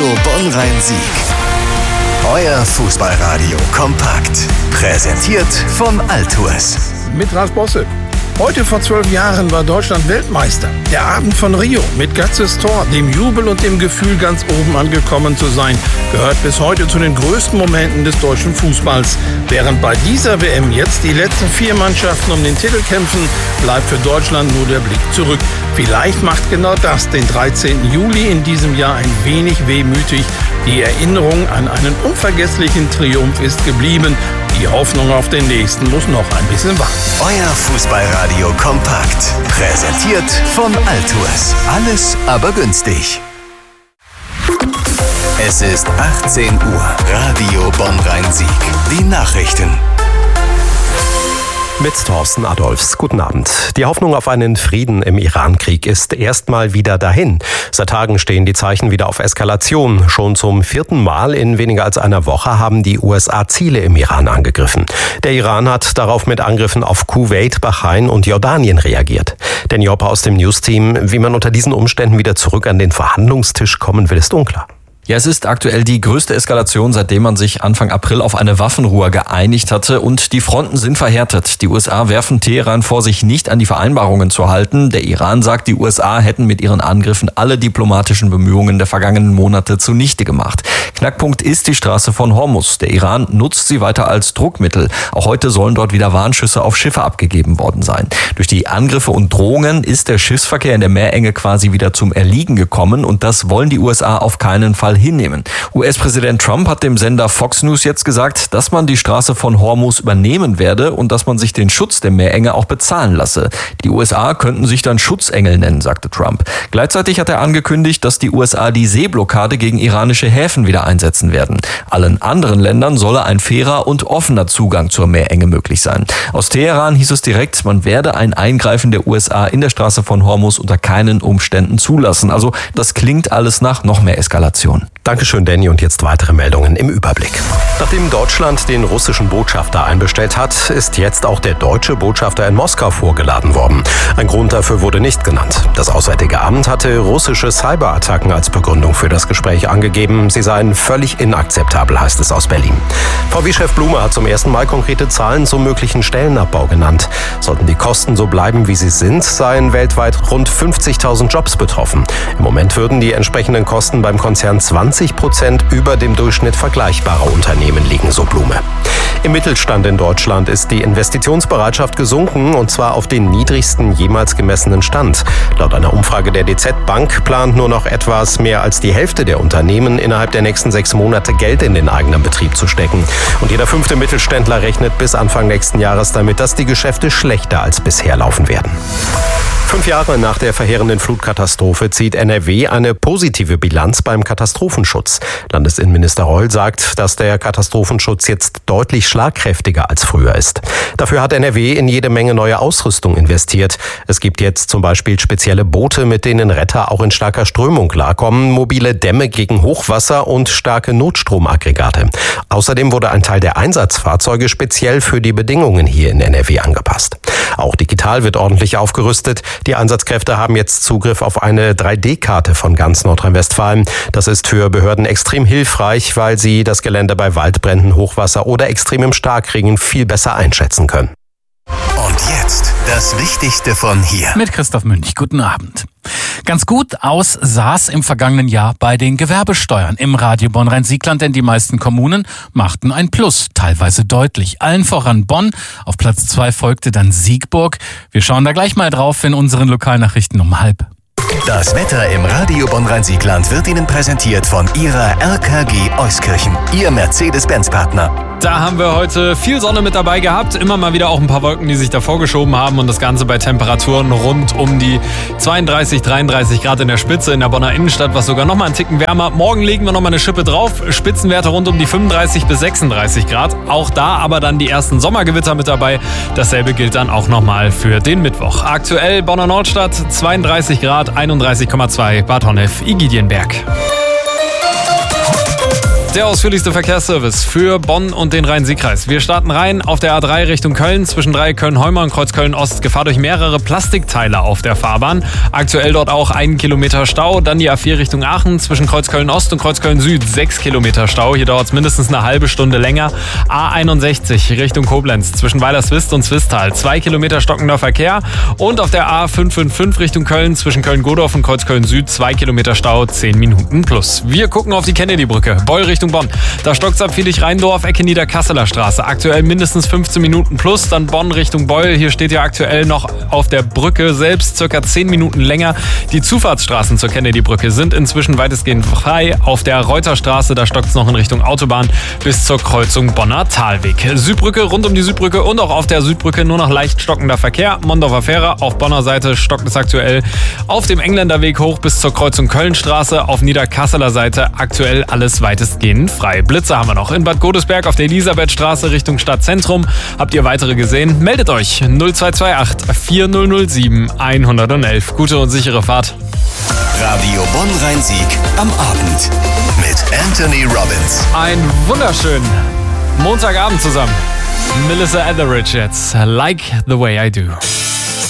Bonn-Rhein-Sieg. Euer Fußballradio kompakt. Präsentiert von Altours. Mit Ralf Bosse. Heute vor 12 Jahren war Deutschland Weltmeister. Der Abend von Rio mit Götzes Tor, dem Jubel und dem Gefühl, ganz oben angekommen zu sein, gehört bis heute zu den größten Momenten des deutschen Fußballs. Während bei dieser WM jetzt die letzten 4 Mannschaften um den Titel kämpfen, bleibt für Deutschland nur der Blick zurück. Vielleicht macht genau das den 13. Juli in diesem Jahr ein wenig wehmütig. Die Erinnerung an einen unvergesslichen Triumph ist geblieben. Die Hoffnung auf den nächsten muss noch ein bisschen warten. Euer Fußballradio kompakt. Präsentiert von Altours. Alles aber günstig. Es ist 18 Uhr. Radio Bonn-Rhein-Sieg. Die Nachrichten. Mit Thorsten Adolfs. Guten Abend. Die Hoffnung auf einen Frieden im Iran-Krieg ist erstmal wieder dahin. Seit Tagen stehen die Zeichen wieder auf Eskalation. Schon zum 4. Mal in weniger als einer Woche haben die USA Ziele im Iran angegriffen. Der Iran hat darauf mit Angriffen auf Kuwait, Bahrain und Jordanien reagiert. Der Job aus dem News-Team, wie man unter diesen Umständen wieder zurück an den Verhandlungstisch kommen will, ist unklar. Ja, es ist aktuell die größte Eskalation, seitdem man sich Anfang April auf eine Waffenruhe geeinigt hatte, und die Fronten sind verhärtet. Die USA werfen Teheran vor, sich nicht an die Vereinbarungen zu halten. Der Iran sagt, die USA hätten mit ihren Angriffen alle diplomatischen Bemühungen der vergangenen Monate zunichte gemacht. Knackpunkt ist die Straße von Hormuz. Der Iran nutzt sie weiter als Druckmittel. Auch heute sollen dort wieder Warnschüsse auf Schiffe abgegeben worden sein. Durch die Angriffe und Drohungen ist der Schiffsverkehr in der Meerenge quasi wieder zum Erliegen gekommen, und das wollen die USA auf keinen Fall hinnehmen. US-Präsident Trump hat dem Sender Fox News jetzt gesagt, dass man die Straße von Hormuz übernehmen werde und dass man sich den Schutz der Meerenge auch bezahlen lasse. Die USA könnten sich dann Schutzengel nennen, sagte Trump. Gleichzeitig hat er angekündigt, dass die USA die Seeblockade gegen iranische Häfen wieder einsetzen werden. Allen anderen Ländern solle ein fairer und offener Zugang zur Meerenge möglich sein. Aus Teheran hieß es direkt, man werde ein Eingreifen der USA in der Straße von Hormuz unter keinen Umständen zulassen. Also das klingt alles nach noch mehr Eskalation. Dankeschön, Danny. Und jetzt weitere Meldungen im Überblick. Nachdem Deutschland den russischen Botschafter einbestellt hat, ist jetzt auch der deutsche Botschafter in Moskau vorgeladen worden. Ein Grund dafür wurde nicht genannt. Das Auswärtige Amt hatte russische Cyberattacken als Begründung für das Gespräch angegeben. Sie seien völlig inakzeptabel, heißt es aus Berlin. VW-Chef Blume hat zum ersten Mal konkrete Zahlen zum möglichen Stellenabbau genannt. Sollten die Kosten so bleiben, wie sie sind, seien weltweit rund 50.000 Jobs betroffen. Im Moment würden die entsprechenden Kosten beim Konzern 20% über dem Durchschnitt vergleichbarer Unternehmen liegen, so Blume. Im Mittelstand in Deutschland ist die Investitionsbereitschaft gesunken, und zwar auf den niedrigsten jemals gemessenen Stand. Laut einer Umfrage der DZ Bank plant nur noch etwas mehr als die Hälfte der Unternehmen innerhalb der nächsten 6 Monate Geld in den eigenen Betrieb zu stecken. Und jeder 5. Mittelständler rechnet bis Anfang nächsten Jahres damit, dass die Geschäfte schlechter als bisher laufen werden. 5 Jahre nach der verheerenden Flutkatastrophe zieht NRW eine positive Bilanz beim Katastrophenschutz. Landesinnenminister Reul sagt, dass der Katastrophenschutz jetzt deutlich schlagkräftiger als früher ist. Dafür hat NRW in jede Menge neue Ausrüstung investiert. Es gibt jetzt zum Beispiel spezielle Boote, mit denen Retter auch in starker Strömung klarkommen, mobile Dämme gegen Hochwasser und starke Notstromaggregate. Außerdem wurde ein Teil der Einsatzfahrzeuge speziell für die Bedingungen hier in NRW angepasst. Auch digital wird ordentlich aufgerüstet. Die Einsatzkräfte haben jetzt Zugriff auf eine 3D-Karte von ganz Nordrhein-Westfalen. Das ist für Behörden extrem hilfreich, weil sie das Gelände bei Waldbränden, Hochwasser oder extremem Starkregen viel besser einschätzen können. Und jetzt das Wichtigste von hier. Mit Christoph Münch. Guten Abend. Ganz gut aus sah es im vergangenen Jahr bei den Gewerbesteuern im Radio Bonn-Rhein-Siegland, denn die meisten Kommunen machten ein Plus, teilweise deutlich. Allen voran Bonn, auf Platz 2 folgte dann Siegburg. Wir schauen da gleich mal drauf in unseren Lokalnachrichten um 12:30. Das Wetter im Radio Bonn-Rhein-Siegland wird Ihnen präsentiert von Ihrer RKG Euskirchen, Ihr Mercedes-Benz-Partner. Da haben wir heute viel Sonne mit dabei gehabt, immer mal wieder auch ein paar Wolken, die sich davor geschoben haben, und das Ganze bei Temperaturen rund um die 32, 33 Grad in der Spitze in der Bonner Innenstadt, was sogar noch mal einen Ticken wärmer. Morgen legen wir noch mal eine Schippe drauf, Spitzenwerte rund um die 35 bis 36 Grad. Auch da aber dann die ersten Sommergewitter mit dabei. Dasselbe gilt dann auch noch mal für den Mittwoch. Aktuell Bonner Nordstadt 32 Grad, 31,2 Bad Honnef, Igidienberg. Der ausführlichste Verkehrsservice für Bonn und den Rhein-Sieg-Kreis. Wir starten rein auf der A3 Richtung Köln, zwischen Köln-Heumer und Kreuz-Köln-Ost. Gefahr durch mehrere Plastikteile auf der Fahrbahn. Aktuell dort auch 1 Kilometer Stau. Dann die A4 Richtung Aachen, zwischen Kreuz-Köln-Ost und Kreuz-Köln-Süd 6 Kilometer Stau. Hier dauert es mindestens eine halbe Stunde länger. A61 Richtung Koblenz, zwischen Weilerswist und Zwistal 2 Kilometer stockender Verkehr. Und auf der A555 Richtung Köln, zwischen Köln-Godorf und Kreuz-Köln-Süd 2 Kilometer Stau, 10 Minuten plus. Wir gucken auf die Kennedy-Brücke. Beul Richtung Bonn. Da stockt's ab Viedig-Rheindorf, Ecke Niederkasseler Straße. Aktuell mindestens 15 Minuten plus. Dann Bonn Richtung Beul. Hier steht ja aktuell noch auf der Brücke selbst circa 10 Minuten länger. Die Zufahrtsstraßen zur Kennedy-Brücke sind inzwischen weitestgehend frei. Auf der Reuterstraße, da stockt's noch in Richtung Autobahn bis zur Kreuzung Bonner Talweg. Südbrücke, rund um die Südbrücke und auch auf der Südbrücke nur noch leicht stockender Verkehr. Mondorfer Fähre, auf Bonner Seite stockt es aktuell auf dem Engländerweg hoch bis zur Kreuzung Kölnstraße. Auf Niederkasseler Seite aktuell alles weitestgehend frei. Blitze haben wir noch in Bad Godesberg auf der Elisabethstraße Richtung Stadtzentrum. Habt ihr weitere gesehen? Meldet euch 0228 4007 111. Gute und sichere Fahrt. Radio Bonn Rhein-Sieg am Abend mit Anthony Robbins. Ein wunderschönen Montagabend zusammen. Melissa Etheridge jetzt. Like the way I do.